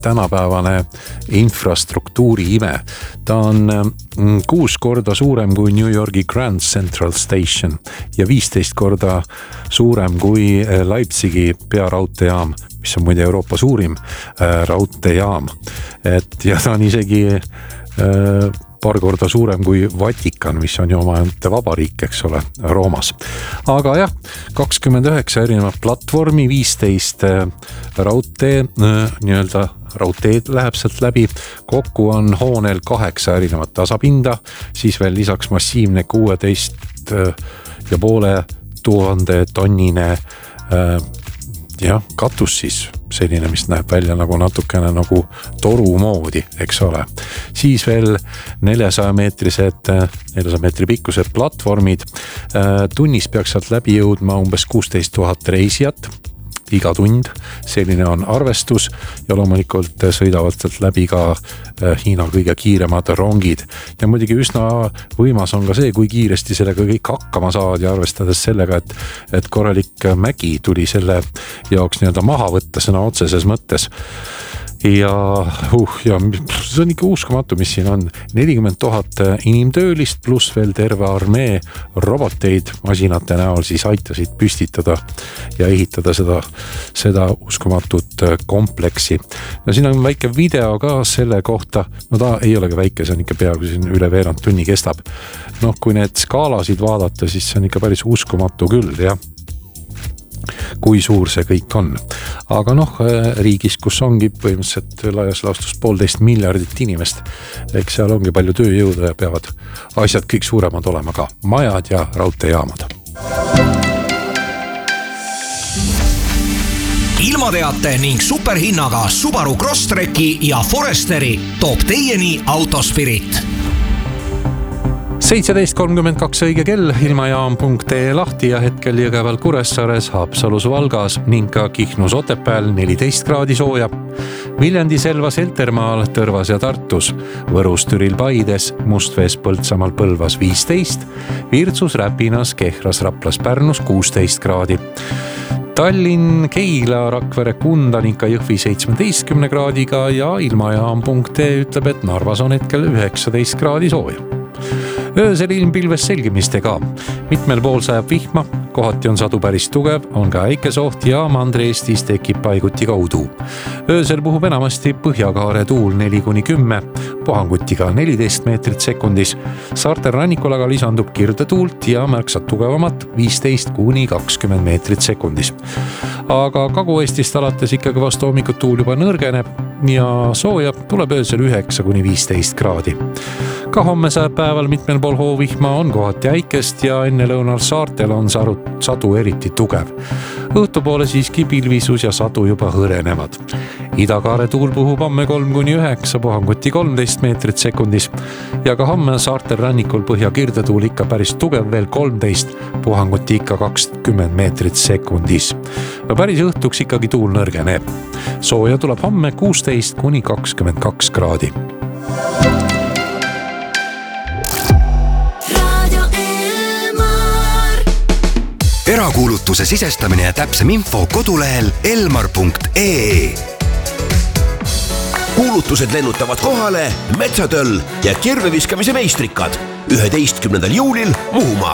tänapäevane infrastruktuuri ime. Ta on 6 korda suurem kui New Yorgi Grand Central Station ja 15 korda suurem kui Leipzigi pearaudteejaam, mis on muide Euroopa suurim raudteejaam. Ja ta on isegi paar korda suurem kui Vatikan, mis on ju omaette vabariik, eks ole, Roomas. Aga jah, 29 erinevat platvormi, 15 raudteed läheb sealt läbi. Kokku on hoonel 8 erinevat tasapinda, siis veel lisaks massiivne 16,5 tuhande tonnine katus siis, selline, mis näeb välja nagu natukene nagu toru moodi, eks ole. Siis veel 400 meetri pikkused platvormid. Tunnis peaks sealt läbi jõudma umbes 16 000 reisijat iga tund. Selline on arvestus ja loomulikult sõidavad sealt läbi ka Hiina kõige kiiremad rongid. Ja muidugi üsna võimas on ka see, kui kiiresti sellega kõik hakkama saavad ja arvestades sellega, et korralik mägi tuli selle jaoks nii-öelda maha võtta sõna otseses mõttes. Ja see on ikka uskumatu, mis siin on. 40 000 inimtöölist pluss veel terve armee roboteid masinate näol siis aitasid püstitada ja ehitada seda uskumatut kompleksi. No siin on väike video ka selle kohta. No ta ei olegi väike, see on ikka peaaegu siin üle veerand tunni kestab. Noh, kui need skaalasid vaadata, siis see on ikka päris uskumatu küll, jah. Kui suur see kõik on. Aga riigis, kus ongi põhimõtteliselt laias laastus 1,5 miljardit inimest, eks seal ongi palju tööjõudu ja peavad asjad kõik suuremad olema ka majad ja raudteejaamad. Ilmateate ning superhinnaga Subaru Crosstreki ja Foresteri toob teieni Autospirit. 17.32 õige kell, ilmajaam.ee lahti ja hetkel Jõgeval Kuressaares, Haapsalus Valgas ning ka Kihnus Otepääl 14 kraadi sooja. Viljandi Selvas Eltermaal, Tõrvas ja Tartus, Võrus Türil Paides, Mustvees Põltsamaal Põlvas 15, Virtsus Räpinas, Kehras Raplas Pärnus 16 kraadi. Tallinn, Keila, Rakvere, Kunda ning ka Jõhvi 17 kraadiga ja ilmajaam.ee ütleb, et Narvas on hetkel 19 kraadi sooja. Öösel ilmpilves selgimistega. Mitmel pool sajab vihma, kohati on sadu päris tugev, on ka äikesoht ja Mandri-Eestis tekib paiguti kaudu. Öösel puhub enamasti põhjakaare tuul 4-10, puhangutiga 14 meetrit sekundis. Saartel rannikul aga lisandub kirdetuult ja märksa tugevamat 15-20 meetrit sekundis. Aga Kagu-Eestist alates ikkagi vastu hommikut tuul juba nõrgeneb ja sooja tuleb öösel 9-15 kraadi. Ka homme sajab päeval mitmel pool hoovihma, on kohati äikest ja enne lõunal saartel on sadu eriti tugev. Õhtupoole siiski pilvisus ja sadu juba hõrenevad. Idakaare tuul puhub homme 3-9, puhanguti 13 meetrit sekundis ja ka homme saartel rannikul põhja kirdetuul ikka päris tugev veel 13, puhanguti ikka 20 meetrit sekundis. No päris õhtuks ikkagi tuul nõrgeneb. Sooja tuleb homme 16-22 kraadi. Erakuulutuse sisestamine ja täpsem info kodulehel elmar.ee. Kuulutused lennutavad kohale Metsatöll ja kirveviskamise meistrikad 11. juulil Muhumaal.